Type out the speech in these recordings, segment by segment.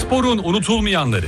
Sporun unutulmayanları.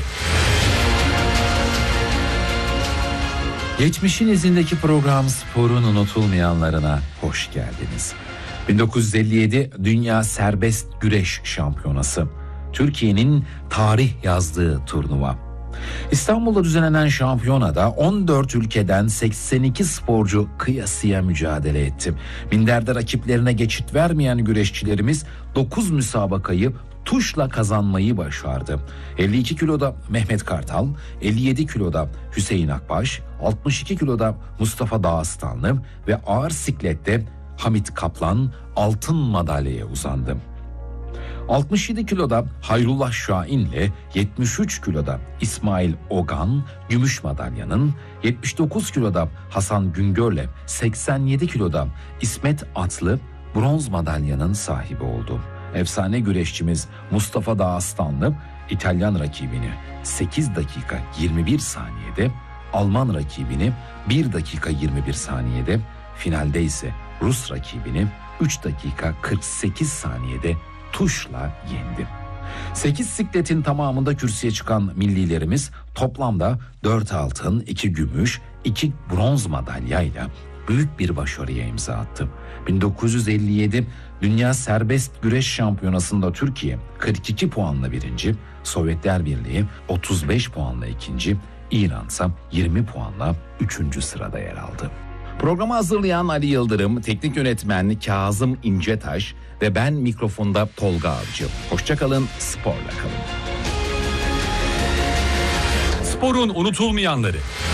Geçmişin izindeki program Sporun unutulmayanlarına hoş geldiniz. 1957 Dünya Serbest Güreş Şampiyonası. Türkiye'nin tarih yazdığı turnuva. İstanbul'da düzenlenen şampiyonada 14 ülkeden 82 sporcu kıyasıya mücadele etti. Minderde rakiplerine geçit vermeyen güreşçilerimiz 9 müsabakayı tuşla kazanmayı başardı. 52 kiloda Mehmet Kartal, 57 kiloda Hüseyin Akbaş, 62 kiloda Mustafa Dağıstanlı ve ağır siklette Hamit Kaplan altın madalyaya uzandı. 67 kiloda Hayrullah Şahin ile 73 kiloda İsmail Ogan gümüş madalyanın, 79 kiloda Hasan Güngör'le 87 kiloda İsmet Atlı bronz madalyanın sahibi oldu. Efsane güreşçimiz Mustafa Dağıstanlı İtalyan rakibini 8 dakika 21 saniyede, Alman rakibini 1 dakika 21 saniyede, finalde ise Rus rakibini 3 dakika 48 saniyede tuşla yendi. 8 sikletin tamamında kürsüye çıkan millilerimiz toplamda 4 altın, 2 gümüş, 2 bronz madalyayla büyük bir başarıya imza attı. 1957 Dünya Serbest Güreş Şampiyonası'nda Türkiye 42 puanla birinci, Sovyetler Birliği 35 puanla ikinci, İran ise 20 puanla 3. sırada yer aldı. Programı hazırlayan Ali Yıldırım, teknik yönetmen Kazım İncetaş ve ben mikrofonda Tolga Avcı. Hoşça kalın, sporla kalın. Sporun unutulmayanları.